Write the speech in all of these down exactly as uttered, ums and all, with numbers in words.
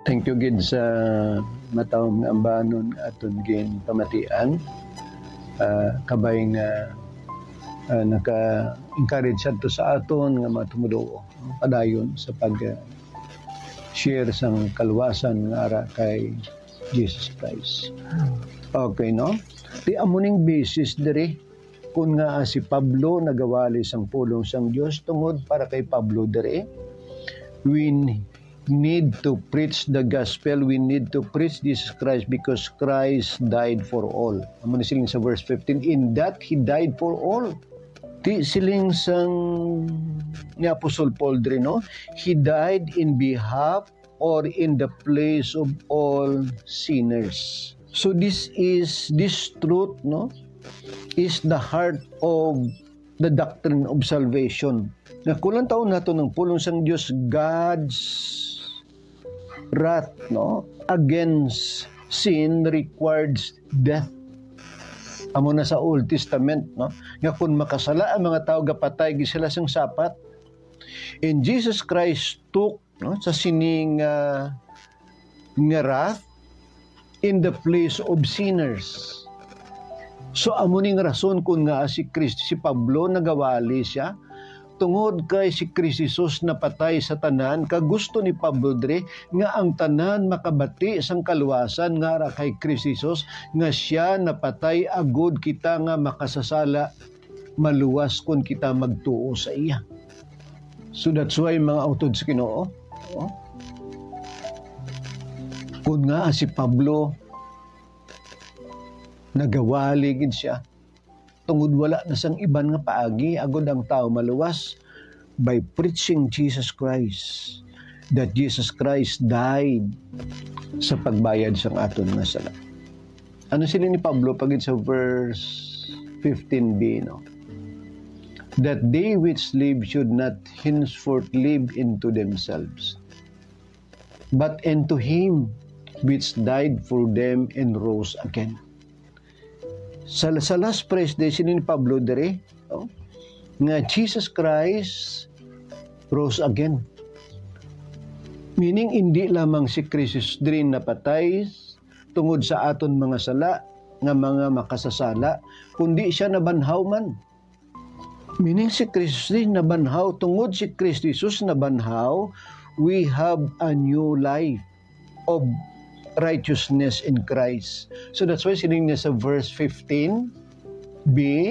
Thank you gid sa matawang nga ambanon aton gin pamatian. Uh, kabay nga uh, naka-encourage adto sa aton nga mga tumuduo padayon sa pag uh, share sang kaluwasan nga ara kay Jesus Christ. Okay, no? Di amuning basis diri kun nga si Pablo nagawali sang pulong sang Dios tungod para kay Pablo diri. We need to preach the gospel. We need to preach Jesus Christ because Christ died for all. Amo ni siling sa verse fifteen, in that He died for all. Ti siling sang ni Apostol Paul diri, no? He died in behalf or in the place of all sinners. So this is, this truth, no, is the heart of the doctrine of salvation. Na kulang taon nato ng pulong sang Dios, God's wrath, no, against sin requires death. Amo na sa Old Testament, no, nga kun makasala ang mga tao gapatay gi sila sang sapat. And Jesus Christ took, no, sa sining uh, nga wrath in the place of sinners. So amo ning rason kun nga si Kristo, si Pablo nagawali siya tungod kay si Kristo Jesus napatay sa tanan, kagusto ni Pablo dre nga ang tanan makabati sang kaluwasan nga ra kay Kristo Jesus, nga siya napatay agud kita nga makasasala maluwas kun kita magtuo sa iya. So that's why mga utod sa Ginoo, oh, kun nga si Pablo nagawali gid siya tungod wala na sang iban nga paagi agud ang tao maluwas by preaching Jesus Christ, that Jesus Christ died sa pagbayad sang aton nga sala. Ano sila ni Pablo pagid sa verse fifteen b, no? That they which live should not henceforth live into themselves, but into Him which died for them and rose again. Sa, sa last praise day, sinin ni Pablo dere, oh, nga Jesus Christ rose again. Meaning, hindi lamang si Kristus din napatay tungod sa aton mga sala, nga mga makasasala, kundi siya nabanhaw man. Meaning, si Kristus din nabanhaw, tungod si Kristus nabanhaw, we have a new life of righteousness in Christ. So that's why sining niya sa verse fifteen b,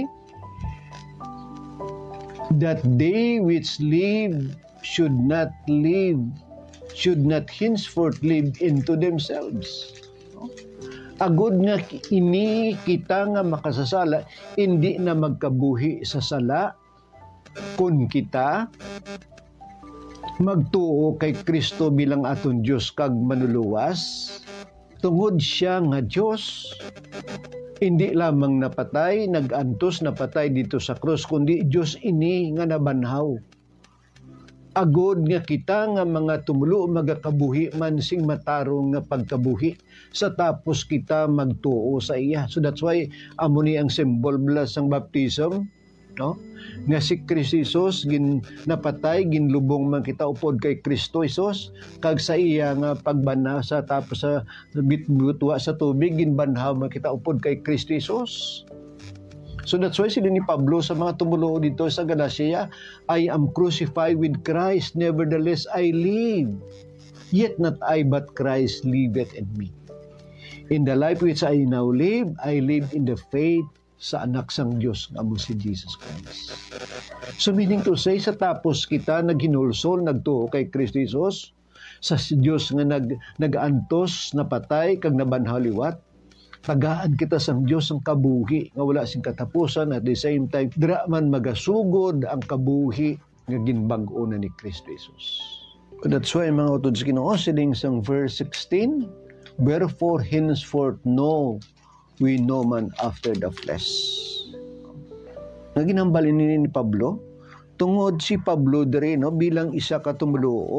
that they which live should not live, should not henceforth live into themselves. Agud nga ini kita nga makasasala, hindi na magkabuhi sa sala, kun kita magtuo kay Kristo bilang aton Dios kag manuluwas. Tungod siya nga Diyos, hindi lamang napatay, nag-antos, napatay dito sa krus, kundi Diyos ini nga nabanhaw. Agod nga kita nga mga tumulo magakabuhi man sing matarong nga pagkabuhi sa tapos kita magtuo sa iya. So that's why amo ni ang symbol blas sang baptism, no? Nga si Kristo Jesus gin napatay, ginlubong man kita upod kay Kristo Jesus, kag sa iya nga pagbana sa tapos sa bitbutwa sa tubig ginbanhaw man kita upod kay Kristo Jesus. So that's why sila ni Pablo sa mga tumulo dito sa Galacia, I am crucified with Christ, nevertheless I live, yet not I but Christ liveth in me. In the life which I now live, I live in the faith sa anak sang Diyos nga mo si Jesus Christ. So meaning to say, sa tapos kita naghinulsol, nagtuo kay Kristo Jesus, sa Diyos nga nag, nag-antos, napatay, kag nabanhaliwat, tagaan kita sang Diyos ang kabuhi, nga wala sing katapusan, at the same time, dira man magasugod ang kabuhi nga ginbag-o na ni Kristo Jesus. That's why mga utod sa Ginoo, siling sang verse sixteen, wherefore henceforth no we know man after the flesh. Nga ginambalin ni Pablo, tungod si Pablo dere, no, bilang isa ka tumulo